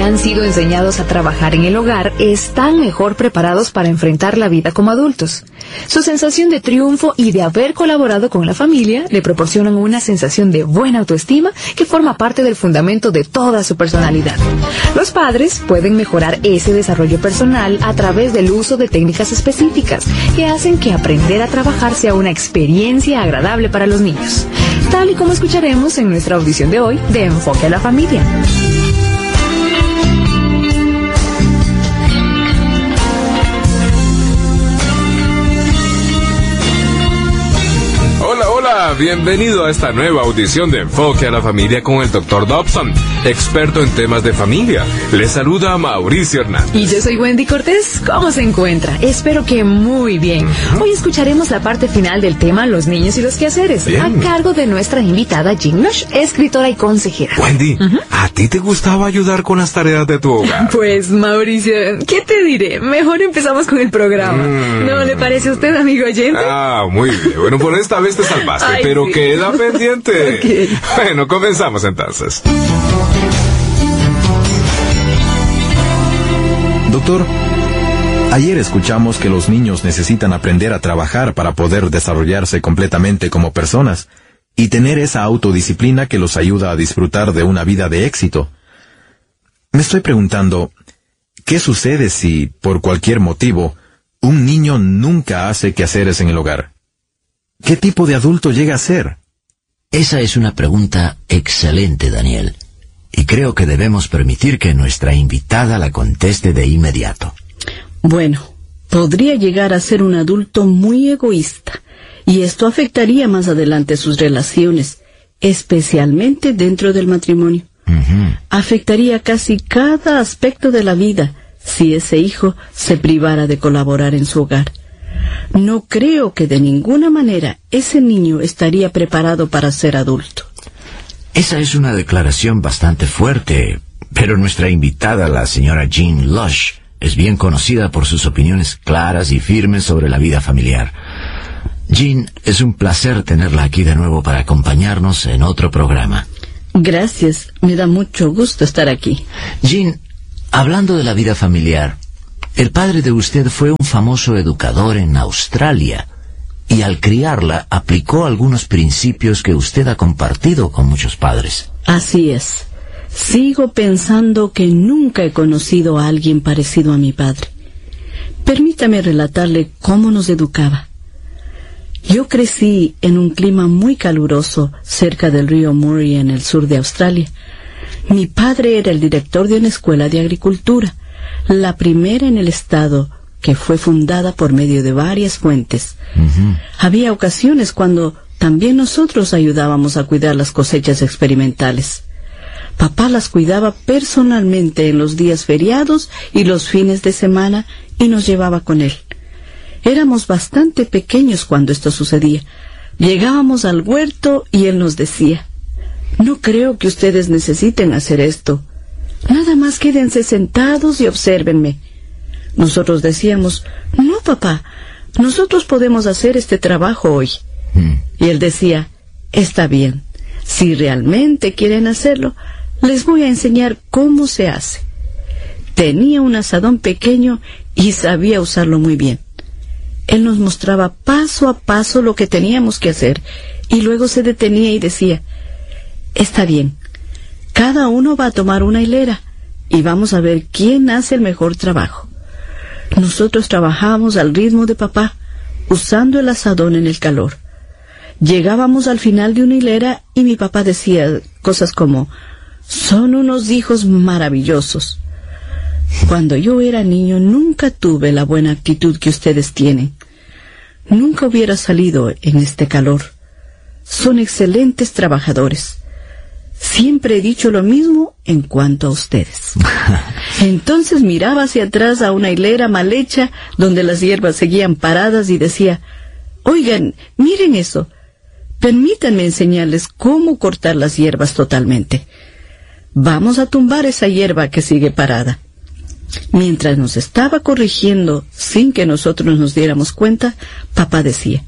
han sido enseñados a trabajar en el hogar están mejor preparados para enfrentar la vida como adultos. Su sensación de triunfo y de haber colaborado con la familia le proporcionan una sensación de buena autoestima que forma parte del fundamento de toda su personalidad. Los padres pueden mejorar ese desarrollo personal a través del uso de técnicas específicas que hacen que aprender a trabajar sea una experiencia agradable para los niños, tal y como escucharemos en nuestra audición de hoy de Enfoque a la Familia. Hola, bienvenido a esta nueva audición de Enfoque a la Familia con el Dr. Dobson, experto en temas de familia. Les saluda Mauricio Hernández. Y yo soy Wendy Cortés. ¿Cómo se encuentra? Espero que muy bien. Hoy escucharemos la parte final del tema Los niños y los quehaceres, a cargo de nuestra invitada Jean Lush, escritora y consejera. Wendy, ¿a ti te gustaba ayudar con las tareas de tu hogar? Pues, Mauricio, ¿qué te diré? Mejor empezamos con el programa. ¿No le parece a usted, amigo oyente? Muy bien. Bueno, por esta vez te salvaste, pero sí. Queda pendiente. Okay. Bueno, comenzamos entonces. Doctor, ayer escuchamos que los niños necesitan aprender a trabajar para poder desarrollarse completamente como personas y tener esa autodisciplina que los ayuda a disfrutar de una vida de éxito. Me estoy preguntando, ¿qué sucede si, por cualquier motivo, un niño nunca hace quehaceres en el hogar? ¿Qué tipo de adulto llega a ser? Esa es una pregunta excelente, Daniel, y creo que debemos permitir que nuestra invitada la conteste de inmediato. Bueno, podría llegar a ser un adulto muy egoísta, y esto afectaría más adelante sus relaciones, especialmente dentro del matrimonio. Afectaría casi cada aspecto de la vida si ese hijo se privara de colaborar en su hogar. No creo que de ninguna manera ese niño estaría preparado para ser adulto. Esa es una declaración bastante fuerte, pero nuestra invitada, la señora Jean Lush, es bien conocida por sus opiniones claras y firmes sobre la vida familiar. Jean, es un placer tenerla aquí de nuevo para acompañarnos en otro programa. Gracias, me da mucho gusto estar aquí. Jean, hablando de la vida familiar, el padre de usted fue un famoso educador en Australia y al criarla aplicó algunos principios que usted ha compartido con muchos padres. Así es. Sigo pensando que nunca he conocido a alguien parecido a mi padre. Permítame relatarle cómo nos educaba. Yo crecí en un clima muy caluroso cerca del río Murray en el sur de Australia. Mi padre era el director de una escuela de agricultura, la primera en el estado, que fue fundada por medio de varias fuentes. Había ocasiones cuando también nosotros ayudábamos a cuidar las cosechas experimentales. Papá las cuidaba personalmente en los días feriados y los fines de semana y nos llevaba con él. Éramos bastante pequeños cuando esto sucedía. Llegábamos al huerto y él nos decía: «No creo que ustedes necesiten hacer esto. Nada más quédense sentados y obsérvenme». Nosotros decíamos: «No, papá, nosotros podemos hacer este trabajo hoy». Y él decía: «Está bien, si realmente quieren hacerlo, les voy a enseñar cómo se hace». Tenía un asadón pequeño y sabía usarlo muy bien. Él nos mostraba paso a paso lo que teníamos que hacer, y luego se detenía y decía: «Está bien, cada uno va a tomar una hilera y vamos a ver quién hace el mejor trabajo». Nosotros trabajábamos al ritmo de papá, usando el asadón en el calor. Llegábamos al final de una hilera y mi papá decía cosas como: «Son unos hijos maravillosos». Cuando yo era niño nunca tuve la buena actitud que ustedes tienen. Nunca hubiera salido en este calor. Son excelentes trabajadores. Siempre he dicho lo mismo en cuanto a ustedes. Entonces miraba hacia atrás a una hilera mal hecha donde las hierbas seguían paradas y decía: «Oigan, miren eso. Permítanme enseñarles cómo cortar las hierbas totalmente. Vamos a tumbar esa hierba que sigue parada». Mientras nos estaba corrigiendo sin que nosotros nos diéramos cuenta, papá decía: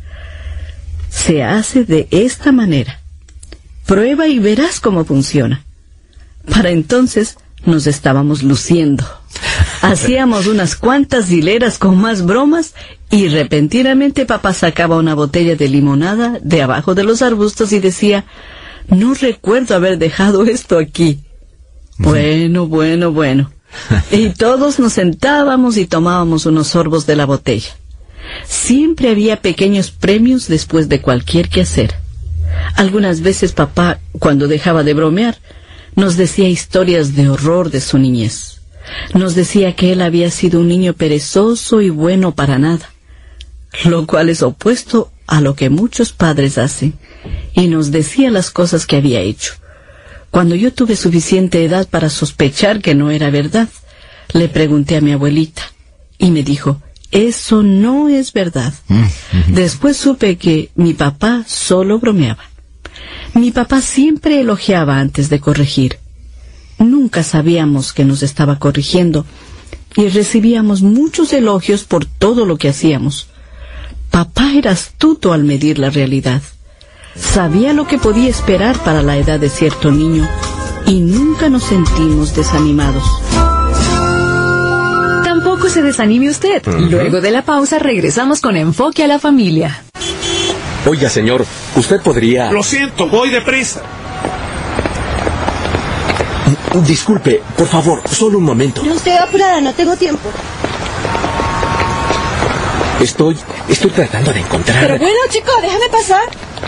«Se hace de esta manera. Prueba y verás cómo funciona». Para entonces nos estábamos luciendo. Hacíamos unas cuantas hileras con más bromas y repentinamente papá sacaba una botella de limonada de abajo de los arbustos y decía: no recuerdo haber dejado esto aquí. Bueno. Y todos nos sentábamos y tomábamos unos sorbos de la botella. Siempre había pequeños premios después de cualquier quehacer. Algunas veces papá, cuando dejaba de bromear, nos decía historias de horror de su niñez. Nos decía que él había sido un niño perezoso y bueno para nada, lo cual es opuesto a lo que muchos padres hacen, y nos decía las cosas que había hecho. Cuando yo tuve suficiente edad para sospechar que no era verdad, le pregunté a mi abuelita, y me dijo: eso no es verdad. Después supe que mi papá solo bromeaba. Mi papá siempre elogiaba antes de corregir. Nunca sabíamos que nos estaba corrigiendo y recibíamos muchos elogios por todo lo que hacíamos. Papá era astuto al medir la realidad. Sabía lo que podía esperar para la edad de cierto niño y nunca nos sentimos desanimados. Tampoco se desanime usted. Luego de la pausa regresamos con Enfoque a la Familia. Oiga, señor, usted podría... Lo siento, voy deprisa. Disculpe, por favor, solo un momento. No estoy apurada, no tengo tiempo. Estoy tratando de encontrar... Pero bueno, chico, déjame pasar.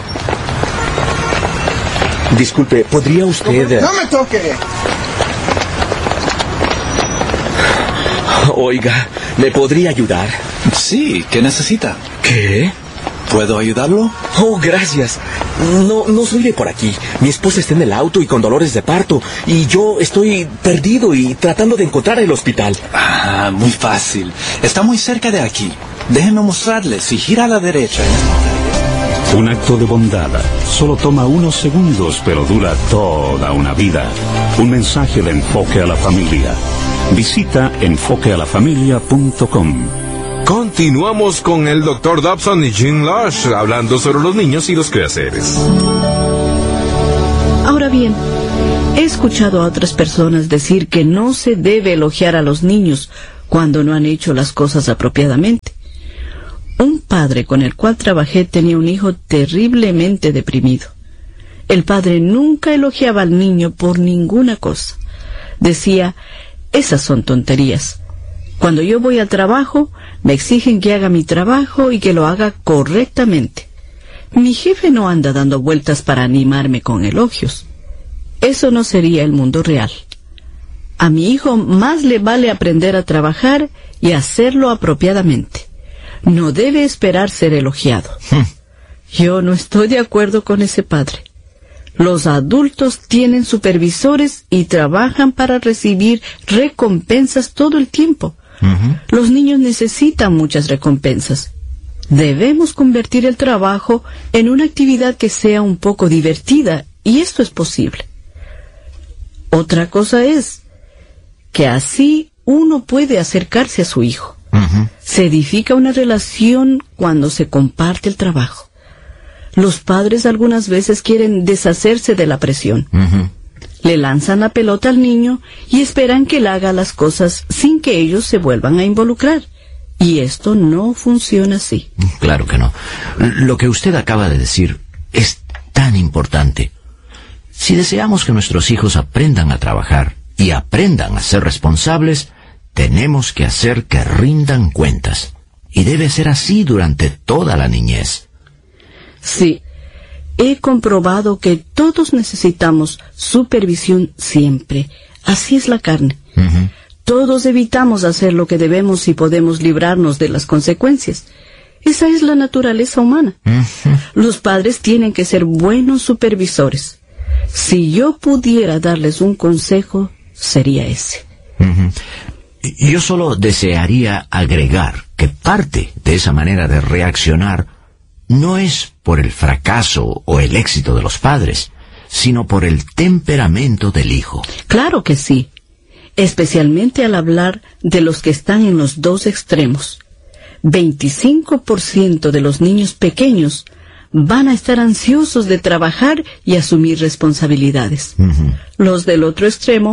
Disculpe, ¿podría usted...? ¡No me toque! Oiga, ¿me podría ayudar? Sí, ¿qué necesita? ¿Qué? ¿Puedo ayudarlo? Oh, gracias. No soy de por aquí. Mi esposa está en el auto y con dolores de parto. Y yo estoy perdido y tratando de encontrar el hospital. Ah, muy fácil. Está muy cerca de aquí. Déjenme mostrarle. Si gira a la derecha... Un acto de bondad solo toma unos segundos, pero dura toda una vida. Un mensaje de Enfoque a la Familia. Visita enfoquealafamilia.com. Continuamos con el Dr. Dobson y Jean Lush hablando sobre los niños y los quehaceres. Ahora bien, he escuchado a otras personas decir que no se debe elogiar a los niños cuando no han hecho las cosas apropiadamente. Un padre con el cual trabajé tenía un hijo terriblemente deprimido. El padre nunca elogiaba al niño por ninguna cosa. Decía: esas son tonterías. Cuando yo voy al trabajo, me exigen que haga mi trabajo y que lo haga correctamente. Mi jefe no anda dando vueltas para animarme con elogios. Eso no sería el mundo real. A mi hijo más le vale aprender a trabajar y hacerlo apropiadamente. No debe esperar ser elogiado. Yo no estoy de acuerdo con ese padre. Los adultos tienen supervisores y trabajan para recibir recompensas todo el tiempo. Los niños necesitan muchas recompensas. Debemos convertir el trabajo en una actividad que sea un poco divertida, y esto es posible. Otra cosa es que así uno puede acercarse a su hijo. Se edifica una relación cuando se comparte el trabajo. Los padres algunas veces quieren deshacerse de la presión. Le lanzan la pelota al niño y esperan que él haga las cosas sin que ellos se vuelvan a involucrar. Y esto no funciona así. Claro que no. Lo que usted acaba de decir es tan importante. Si deseamos que nuestros hijos aprendan a trabajar y aprendan a ser responsables, tenemos que hacer que rindan cuentas. Y debe ser así durante toda la niñez. Sí. He comprobado que todos necesitamos supervisión siempre. Así es la carne. Todos evitamos hacer lo que debemos si podemos librarnos de las consecuencias. Esa es la naturaleza humana. Los padres tienen que ser buenos supervisores. Si yo pudiera darles un consejo, sería ese. Yo solo desearía agregar que parte de esa manera de reaccionar no es por el fracaso o el éxito de los padres, sino por el temperamento del hijo. Claro que sí, especialmente al hablar de los que están en los dos extremos. 25% de los niños pequeños van a estar ansiosos de trabajar y asumir responsabilidades. Los del otro extremo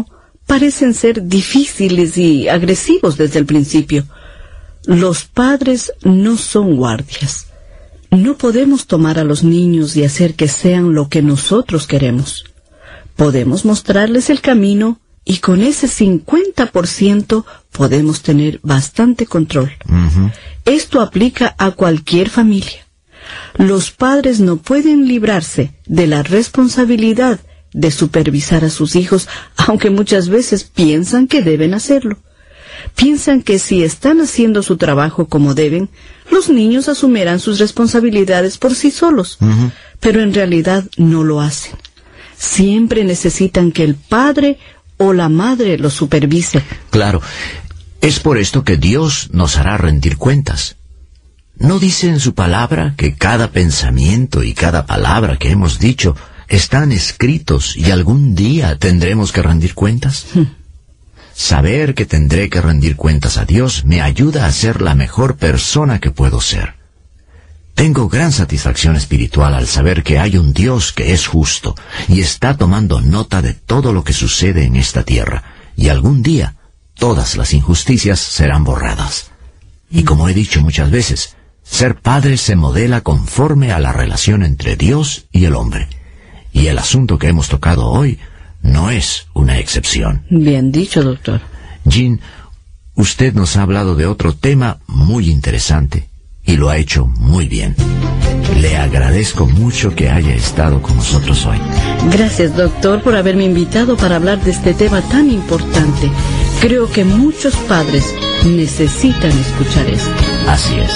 parecen ser difíciles y agresivos desde el principio. Los padres no son guardias. No podemos tomar a los niños y hacer que sean lo que nosotros queremos. Podemos mostrarles el camino y con ese 50% podemos tener bastante control. Esto aplica a cualquier familia. Los padres no pueden librarse de la responsabilidad de supervisar a sus hijos, aunque muchas veces piensan que deben hacerlo. Piensan que si están haciendo su trabajo como deben, los niños asumirán sus responsabilidades por sí solos. Pero en realidad no lo hacen. Siempre necesitan que el padre o la madre los supervise. Claro, es por esto que Dios nos hará rendir cuentas. ¿No dice en su palabra que cada pensamiento y cada palabra que hemos dicho están escritos y algún día tendremos que rendir cuentas? Saber que tendré que rendir cuentas a Dios me ayuda a ser la mejor persona que puedo ser. Tengo gran satisfacción espiritual al saber que hay un Dios que es justo y está tomando nota de todo lo que sucede en esta tierra, y algún día todas las injusticias serán borradas. Y como he dicho muchas veces, ser padre se modela conforme a la relación entre Dios y el hombre. Y el asunto que hemos tocado hoy no es una excepción. Bien dicho, doctor. Jean, usted nos ha hablado de otro tema muy interesante y lo ha hecho muy bien. Le agradezco mucho que haya estado con nosotros hoy. Gracias, doctor, por haberme invitado para hablar de este tema tan importante. Creo que muchos padres necesitan escuchar esto. Así es.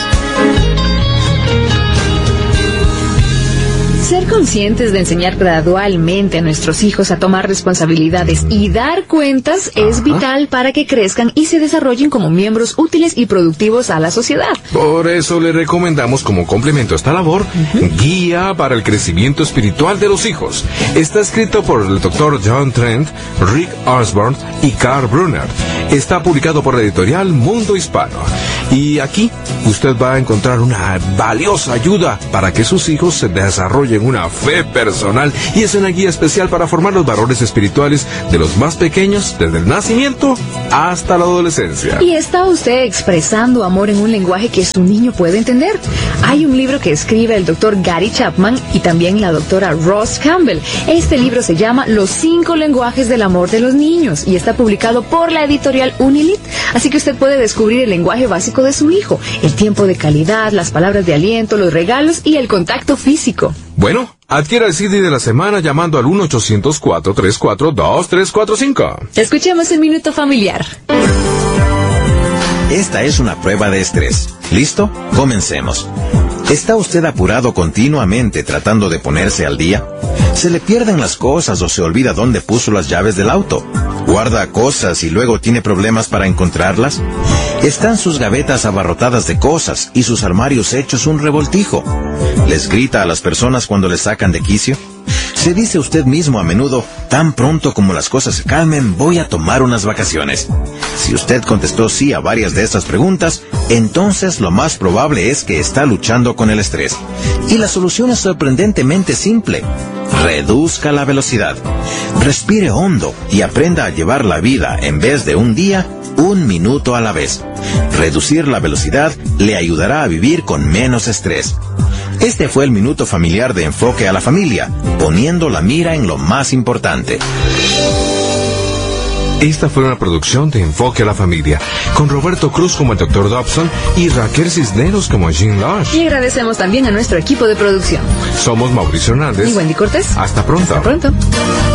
Ser conscientes de enseñar gradualmente a nuestros hijos a tomar responsabilidades y dar cuentas es vital para que crezcan y se desarrollen como miembros útiles y productivos a la sociedad. Por eso le recomendamos como complemento a esta labor, Guía para el Crecimiento Espiritual de los Hijos. Está escrito por el Dr. John Trent, Rick Osborne y Carl Brunner. Está publicado por la editorial Mundo Hispano. Y aquí usted va a encontrar una valiosa ayuda para que sus hijos se desarrollen una fe personal, y es una guía especial para formar los valores espirituales de los más pequeños desde el nacimiento hasta la adolescencia. ¿Y está usted expresando amor en un lenguaje que su niño puede entender? Hay un libro que escribe el Dr. Gary Chapman y también la doctora Ross Campbell. Este libro se llama Los 5 lenguajes del amor de los niños y está publicado por la editorial Unilit. Así que usted puede descubrir el lenguaje básico de su hijo, el tiempo de calidad, las palabras de aliento, los regalos y el contacto físico. Bueno, adquiera el CD de la semana llamando al 1-800-434-2345. Escuchemos el Minuto Familiar. Esta es una prueba de estrés. ¿Listo? Comencemos. ¿Está usted apurado continuamente tratando de ponerse al día? ¿Se le pierden las cosas o se olvida dónde puso las llaves del auto? ¿Guarda cosas y luego tiene problemas para encontrarlas? ¿Están sus gavetas abarrotadas de cosas y sus armarios hechos un revoltijo? ¿Les grita a las personas cuando les sacan de quicio? ¿Se dice usted mismo a menudo, tan pronto como las cosas se calmen, voy a tomar unas vacaciones? Si usted contestó sí a varias de estas preguntas, entonces lo más probable es que está luchando con el estrés. Y la solución es sorprendentemente simple. Reduzca la velocidad. Respire hondo y aprenda a llevar la vida, en vez de un día, 1 minuto a la vez. Reducir la velocidad le ayudará a vivir con menos estrés. Este fue el Minuto Familiar de Enfoque a la Familia, poniendo la mira en lo más importante. Esta fue una producción de Enfoque a la Familia, con Roberto Cruz como el Dr. Dobson y Raquel Cisneros como Jean Lush. Y agradecemos también a nuestro equipo de producción. Somos Mauricio Hernández y Wendy Cortés. Hasta pronto. Hasta pronto.